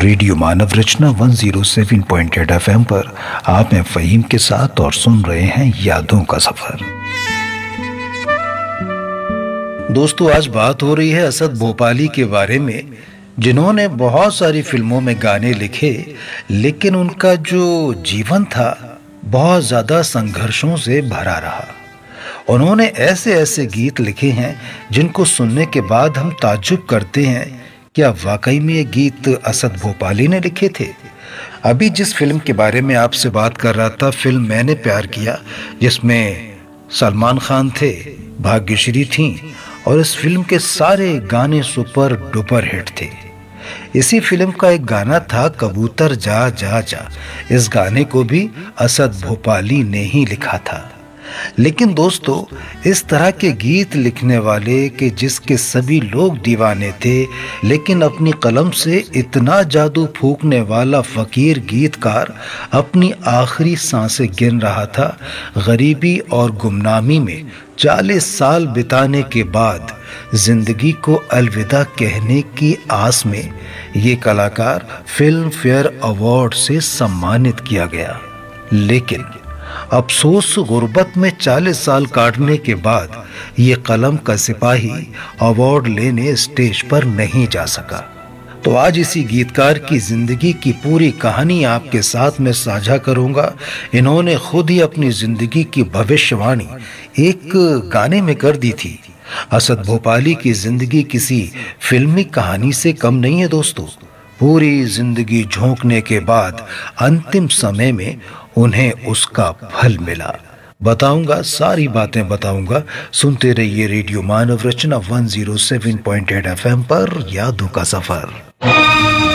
Radio मानव रचना 107.8 FM पर आप हैं फ़हीम के साथ और सुन रहे हैं यादों का सफर। दोस्तों, आज बात हो रही है असद भोपाली के बारे में, जिन्होंने बहुत सारी फिल्मों में गाने लिखे, लेकिन उनका जो जीवन था बहुत ज्यादा संघर्षों से भरा रहा। उन्होंने ऐसे ऐसे गीत लिखे हैं जिनको सुनने के बाद हम ताज्जुब करते हैं, क्या वाकई में ये गीत असद भोपाली ने लिखे थे। अभी जिस फिल्म के बारे में आपसे बात कर रहा था, फिल्म मैंने प्यार किया, जिसमें सलमान खान थे, भाग्यश्री थी, और इस फिल्म के सारे गाने सुपर डुपर हिट थे। इसी फिल्म का एक गाना था कबूतर जा जा जा। इस गाने को भी असद भोपाली ने ही लिखा था। लेकिन दोस्तों, इस तरह के गीत लिखने वाले कि जिसके सभी लोग दीवाने थे, लेकिन अपनी कलम से इतना जादू फूंकने वाला फकीर गीतकार अपनी आखिरी सांसें गिन रहा था। गरीबी और गुमनामी में 40 साल बिताने के बाद जिंदगी को अलविदा कहने की आस में ये कलाकार फिल्म फेयर अवार्ड से सम्मानित किया गया। लेकिन अफसोस, गुर्बत में 40 साल काटने के बाद ये कलम का सिपाही अवार्ड लेने स्टेज पर नहीं जा सका। तो आज इसी गीतकार की जिंदगी की पूरी कहानी आपके साथ में साझा करूंगा। इन्होंने खुद ही अपनी जिंदगी की भविष्यवाणी एक गाने में कर दी थी। असद भोपाली की जिंदगी किसी फिल्मी कहानी से कम नहीं है दोस्तों। पूरी जिंदगी झोंकने के बाद अंतिम समय में उन्हें उसका फल मिला। बताऊंगा, सारी बातें बताऊंगा। सुनते रहिए रेडियो मानव रचना 107.8 FM पर यादों का सफर।